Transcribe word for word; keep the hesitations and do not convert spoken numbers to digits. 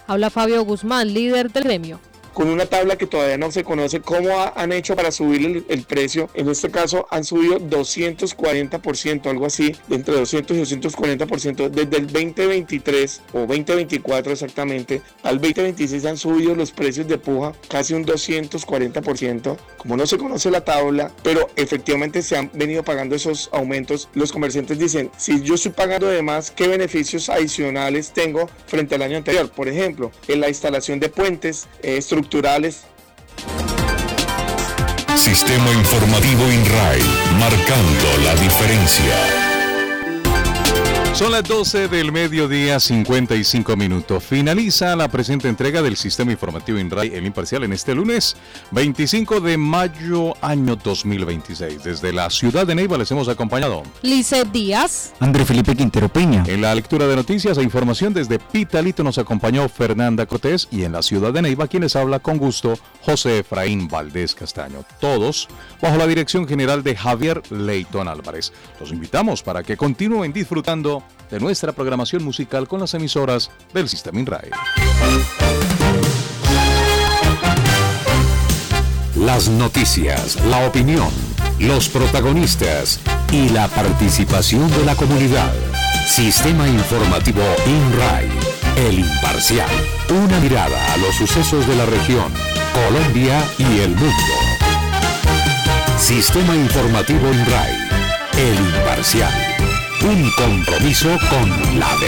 Habla Fabio Guzmán, líder del gremio. Con una tabla que todavía no se conoce cómo ha, han hecho para subir el, el precio. En este caso han subido doscientos cuarenta por ciento, algo así, de entre doscientos y doscientos cuarenta por ciento desde el veinte veintitrés o veinte veinticuatro exactamente al veinte veintiséis han subido los precios de puja casi un doscientos cuarenta por ciento. Como no se conoce la tabla, pero efectivamente se han venido pagando esos aumentos, los comerciantes dicen, si yo estoy pagando de más, ¿qué beneficios adicionales tengo frente al año anterior? Por ejemplo, en la instalación de puentes, eh, estructurales. Sistema Informativo INRAI, marcando la diferencia. Son las doce del mediodía, cincuenta y cinco minutos. Finaliza la presente entrega del Sistema Informativo INRAI, el imparcial, en este lunes veinticinco de mayo, año dos mil veintiséis. Desde la ciudad de Neiva les hemos acompañado Lizeth Díaz, André Felipe Quintero Peña. En la lectura de noticias e información desde Pitalito nos acompañó Fernanda Cortés, y en la ciudad de Neiva quienes habla con gusto José Efraín Valdés Castaño. Todos bajo la dirección general de Javier Leitón Álvarez. Los invitamos para que continúen disfrutando de nuestra programación musical con las emisoras del Sistema INRAI. Las noticias, la opinión, los protagonistas y la participación de la comunidad. Sistema Informativo INRAI, el imparcial. Una mirada a los sucesos de la región, Colombia y el mundo. Sistema Informativo INRAI, el imparcial. Un compromiso con la verdad.